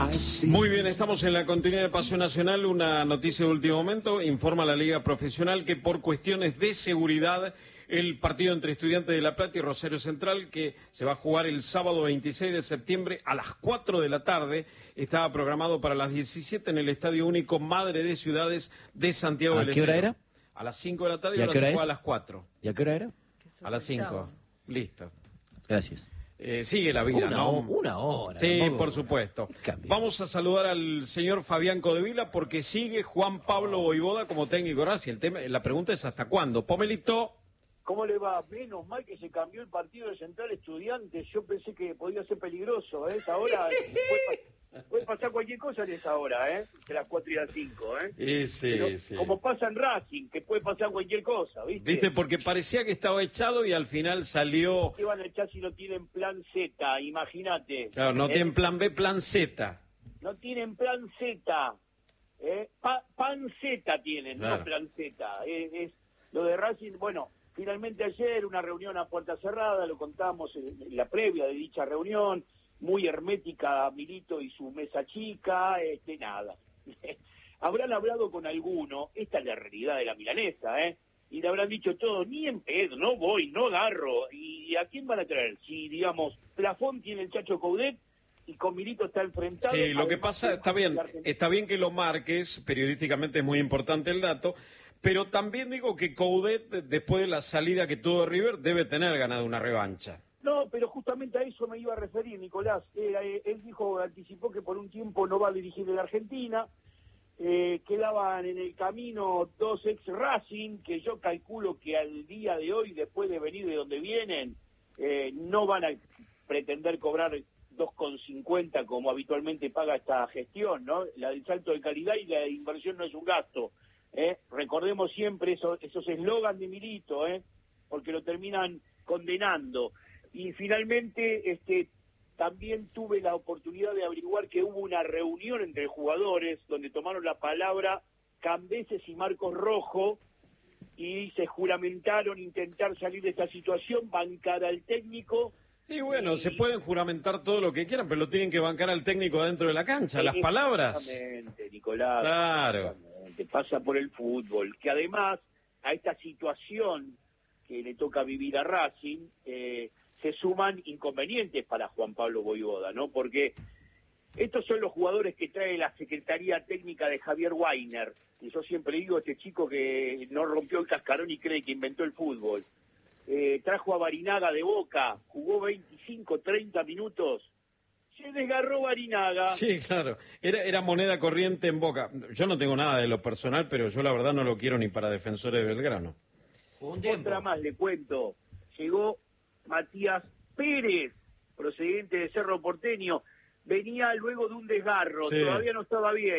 Muy bien, estamos en la continuidad de Pasión Nacional. Una noticia de último momento. Informa la Liga Profesional que por cuestiones de seguridad el partido entre Estudiantes de La Plata y Rosario Central, que se va a jugar el sábado 26 de septiembre a las 4 de la tarde, estaba programado para las 17 en el Estadio Único Madre de Ciudades de Santiago del Estero. ¿A qué hora era? A las 5 de la tarde y ¿Y a ahora qué hora se juega es? a las 4. ¿Y a qué hora era? A las 5. Listo. Gracias. Sigue la vida, ¿no? Una hora. Sí, tampoco, por supuesto. Cambio. Vamos a saludar al señor Fabián Codevila porque sigue Juan Pablo Voivoda como técnico de Racing. La pregunta es ¿hasta cuándo? Pomelito. ¿Cómo le va? Menos mal que se cambió el partido de Central Estudiantes. Yo pensé que podía ser peligroso, ¿eh? Ahora puede pasar cualquier cosa en esa hora, ¿eh? De las 4 y las 5, ¿eh? Sí. Como pasa en Racing, que puede pasar cualquier cosa, ¿viste? ¿Viste? Porque parecía que estaba echado y al final salió... ¿Qué van a echar si no tienen plan Z? Imagínate. Claro, no tienen plan B, plan Z. No tienen plan Z. Pan Z tienen, claro. No plan Z. Es lo de Racing, bueno... Finalmente ayer una reunión a puerta cerrada, lo contamos en la previa de dicha reunión, muy hermética Milito y su mesa chica, nada. Habrán hablado con alguno, esta es la realidad de la milanesa, y le habrán dicho todo, ni en pedo, no voy, no agarro. ¿Y a quién van a traer? Si, digamos, Plafón tiene el Chacho Coudet y con Milito está enfrentado. Sí, lo que pasa, está bien que lo marques, periodísticamente es muy importante el dato, pero también digo que Coudet, después de la salida que tuvo de River, debe tener ganado una revancha. No, pero justamente a eso me iba a referir, Nicolás. Él anticipó que por un tiempo no va a dirigir en la Argentina. Quedaban en el camino dos ex Racing, que yo calculo que al día de hoy, después de venir de donde vienen, no van a pretender cobrar 2,50 como habitualmente paga esta gestión, ¿no? La del salto de calidad y la de inversión no es un gasto. Recordemos siempre esos eslogans de Milito, porque lo terminan condenando. Y finalmente también tuve la oportunidad de averiguar que hubo una reunión entre jugadores donde tomaron la palabra Cambeses y Marcos Rojo y se juramentaron intentar salir de esta situación, bancar al técnico. Y bueno, se pueden juramentar todo lo que quieran, pero lo tienen que bancar al técnico dentro de la cancha, las palabras. Exactamente, Nicolás. Claro. Pasa por el fútbol, que además a esta situación que le toca vivir a Racing, se suman inconvenientes para Juan Pablo Voivoda, ¿no? Porque estos son los jugadores que trae la Secretaría Técnica de Javier Weiner, y yo siempre digo, este chico que no rompió el cascarón y cree que inventó el fútbol. Trajo a Barinaga de Boca, jugó 25, 30 minutos, se desgarró Barinaga. Sí, claro, era moneda corriente en Boca. Yo no tengo nada de lo personal, pero yo la verdad no lo quiero ni para Defensores de Belgrano. Otra más, le cuento, llegó Matías Pérez, procedente de Cerro Porteño, venía luego de un desgarro, sí. Todavía no estaba bien.